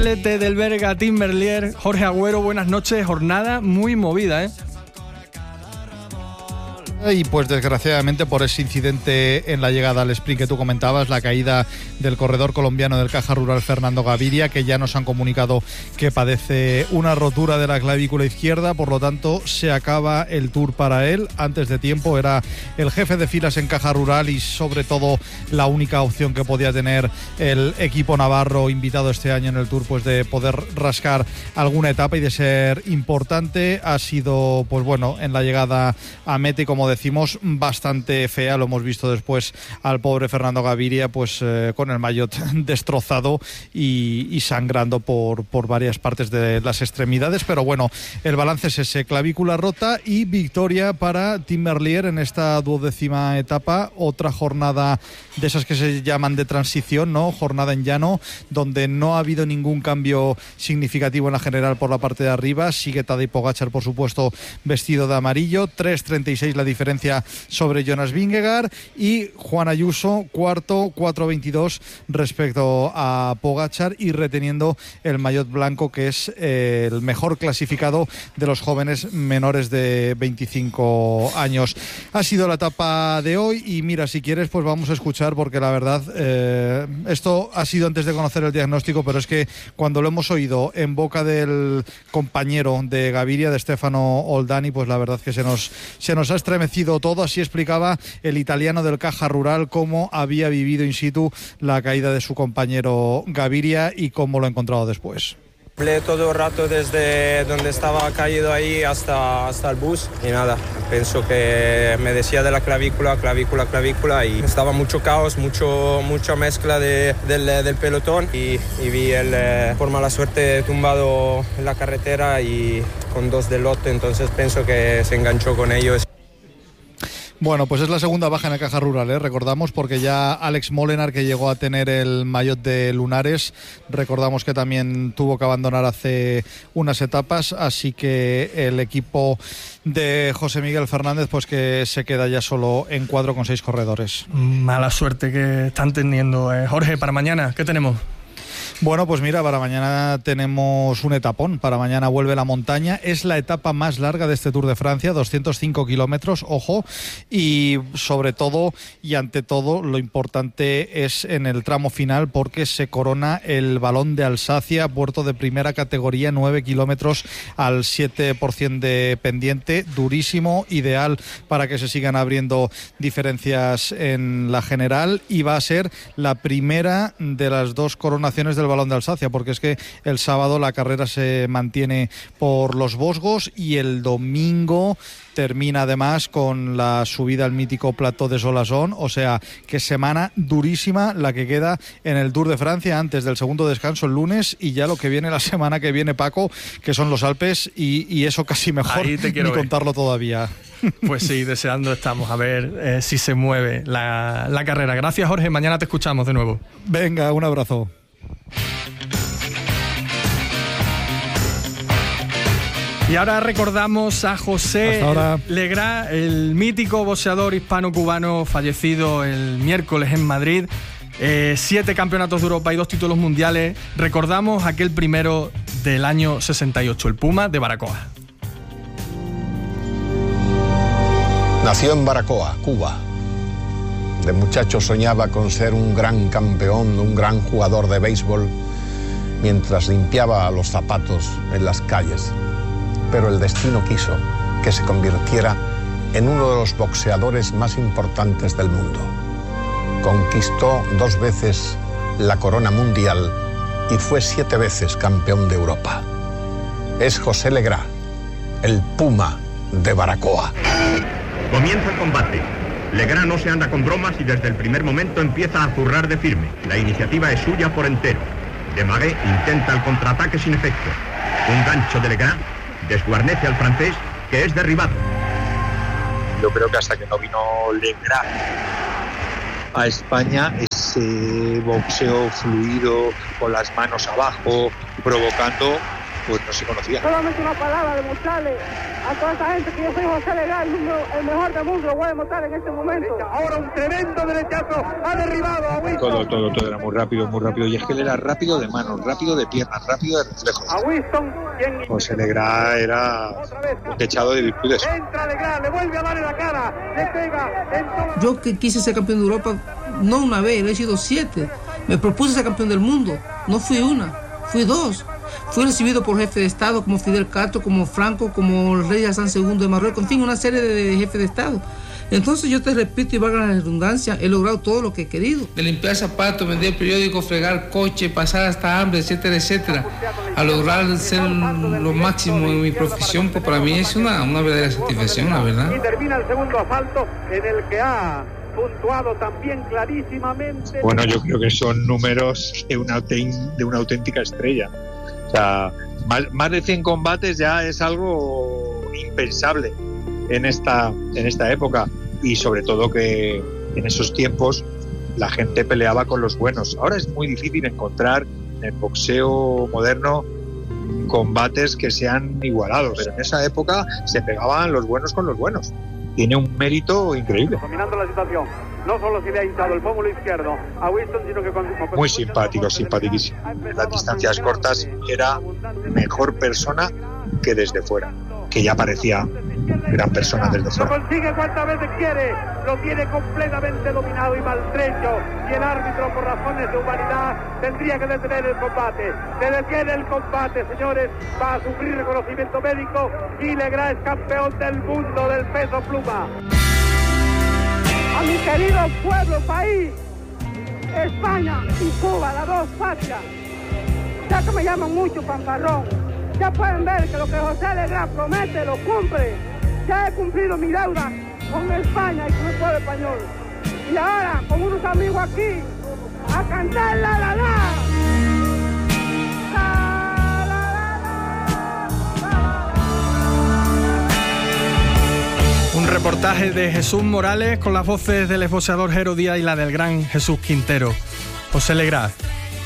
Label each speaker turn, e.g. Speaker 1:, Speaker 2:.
Speaker 1: triplete del belga Tim Merlier. Jorge Agüero, buenas noches. Jornada muy movida, ¿eh?
Speaker 2: Y pues desgraciadamente por ese incidente en la llegada al sprint que tú comentabas, la caída del corredor colombiano del Caja Rural Fernando Gaviria, que ya nos han comunicado que padece una rotura de la clavícula izquierda, por lo tanto se acaba el Tour para él antes de tiempo. Era el jefe de filas en Caja Rural y sobre todo la única opción que podía tener el equipo navarro invitado este año en el Tour, pues de poder rascar alguna etapa y de ser importante. Ha sido, pues bueno, en la llegada a meta, y como decimos, bastante fea. Lo hemos visto después al pobre Fernando Gaviria pues con el maillot destrozado y sangrando por varias partes de las extremidades, pero bueno, el balance es ese: clavícula rota y victoria para Tim Merlier en esta 12ª etapa. Otra jornada de esas que se llaman de transición, ¿no? Jornada en llano, donde no ha habido ningún cambio significativo en la general por la parte de arriba. Sigue Tadej Pogačar, por supuesto, vestido de amarillo. 3.36 la diferencia sobre Jonas Vingegaard, y Juan Ayuso cuarto, 4.22 respecto a Pogačar, y reteniendo el maillot blanco, que es el mejor clasificado de los jóvenes menores de 25 años. Ha sido la etapa de hoy y mira, si quieres pues vamos a escuchar, porque la verdad esto ha sido antes de conocer el diagnóstico, pero es que cuando lo hemos oído en boca del compañero de Gaviria, de Stefano Oldani, pues la verdad que se nos ha estremecido todo. Así explicaba el italiano del Caja Rural cómo había vivido in situ la caída de su compañero Gaviria y cómo lo ha encontrado después.
Speaker 3: Hablé todo el rato desde donde estaba caído ahí hasta el bus y nada, pienso que me decía de la clavícula y estaba mucho caos, mucha mezcla del pelotón y vi por mala suerte tumbado en la carretera y con dos del lote, entonces pienso que se enganchó con ellos.
Speaker 2: Bueno, pues es la segunda baja en el Caja Rural, recordamos, porque ya Alex Molenaar, que llegó a tener el maillot de Lunares, recordamos que también tuvo que abandonar hace unas etapas, así que el equipo de José Miguel Fernández pues que se queda ya solo en cuadro con 6 corredores.
Speaker 1: Mala suerte que están teniendo. Jorge, para mañana, ¿qué tenemos?
Speaker 2: Bueno, pues mira, para mañana tenemos un etapón. Para mañana vuelve la montaña. Es la etapa más larga de este Tour de Francia, 205 kilómetros, ojo. Y sobre todo y ante todo, lo importante es en el tramo final, porque se corona el Balón de Alsacia, puerto de primera categoría, 9 kilómetros al 7% de pendiente. Durísimo, ideal para que se sigan abriendo diferencias en la general. Y va a ser la primera de las dos coronaciones del Balón de Alsacia, porque es que el sábado la carrera se mantiene por los Vosgos y el domingo termina además con la subida al mítico Plateau de Solasson. O sea, que semana durísima la que queda en el Tour de Francia antes del segundo descanso el lunes, y ya lo que viene la semana que viene, Paco, que son los Alpes, y eso casi mejor ni contarlo todavía.
Speaker 1: Pues sí, deseando estamos a ver si se mueve la carrera. Gracias, Jorge, mañana te escuchamos de nuevo.
Speaker 2: Venga, un abrazo.
Speaker 1: Y ahora recordamos a José Legrá, el mítico boxeador hispano-cubano fallecido el miércoles en Madrid. 7 campeonatos de Europa y 2 títulos mundiales. Recordamos aquel primero del año 68, el Puma de Baracoa.
Speaker 4: Nació en Baracoa, Cuba. De muchacho soñaba con ser un gran campeón, un gran jugador de béisbol, mientras limpiaba los zapatos en las calles. Pero el destino quiso que se convirtiera en uno de los boxeadores más importantes del mundo. Conquistó 2 veces la corona mundial y fue 7 veces campeón de Europa. Es José Legrá, el Puma de Baracoa.
Speaker 5: Comienza el combate. Legrá no se anda con bromas y desde el primer momento empieza a zurrar de firme. La iniciativa es suya por entero. Desmarais intenta el contraataque sin efecto. Un gancho de Legrá desguarnece al francés, que es derribado.
Speaker 6: Yo creo que hasta que no vino Legrá a España, ese boxeo fluido, con las manos abajo, provocando, pues no se conocía.
Speaker 7: Solamente una palabra, demostrarle a toda esta gente que yo soy José Legrá, el mejor del mundo, lo voy a demostrar en este momento. Ahora un tremendo derechazo, ha derribado a Winston.
Speaker 6: Todo era muy rápido, y es que él era rápido de manos, rápido de piernas, rápido de reflejos.
Speaker 7: A Winston,
Speaker 6: José Legrá era un techado de virtudes.
Speaker 7: Entra Legrá, le vuelve a dar en la cara, le pega.
Speaker 8: Yo que quise ser campeón de Europa, no una vez, he sido 7. Me propuse ser campeón del mundo, no fui una, fui 2. Fui recibido por jefes de Estado como Fidel Castro, como Franco, como el rey Hassan II de Marruecos, en fin, una serie de jefes de Estado. Entonces yo te repito y valga la redundancia, he logrado todo lo que he querido. De limpiar zapatos, vender periódicos, fregar coche, pasar hasta hambre, etcétera, etcétera. A lograr ser lo máximo en mi profesión, pues para mí es una verdadera satisfacción, la verdad.
Speaker 7: Y termina el segundo asalto en el que ha puntuado también clarísimamente.
Speaker 6: Bueno, yo creo que son números de una auténtica estrella. O sea, más de 100 combates ya es algo impensable en esta época, y sobre todo que en esos tiempos la gente peleaba con los buenos. Ahora es muy difícil encontrar en el boxeo moderno combates que sean igualados, pero en esa época se pegaban los buenos con los buenos. Tiene un mérito increíble.
Speaker 7: Dominando la situación, no solo se le ha hinchado el pómulo izquierdo a Winston, sino que
Speaker 6: muy simpático, simpaticísimo. En las distancias cortas era mejor persona que desde fuera, que ya parecía gran persona desde fuera.
Speaker 7: Lo consigue cuantas veces quiere, lo tiene completamente dominado y maltrecho, y el árbitro, por razones de humanidad, tendría que detener el combate. Se detiene el combate, señores, va a sufrir reconocimiento médico, y Legrá es campeón del mundo del peso pluma. A mi querido pueblo, país, España y Cuba, las dos patrias, ya que me llaman mucho fanfarrón, ya pueden ver que lo que José Legrá promete lo cumple. Ya he cumplido mi deuda con España y con el pueblo español. Y ahora, con unos amigos aquí, a cantar la la la.
Speaker 1: Un reportaje de Jesús Morales con las voces del exboxeador Jero Díaz y la del gran Jesús Quintero. José Legrá.